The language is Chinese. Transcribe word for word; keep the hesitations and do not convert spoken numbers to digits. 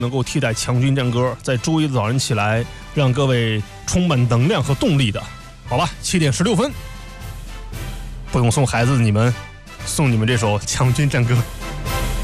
能够替代强军战歌，在周一的早晨起来，让各位充满能量和动力的。好吧，七点十六分，不用送孩子的你们，送你们这首强军战歌。